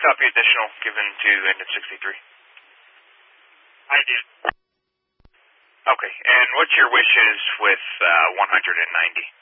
copy additional given to engine 63? I did. Okay, and what's your wishes with 190?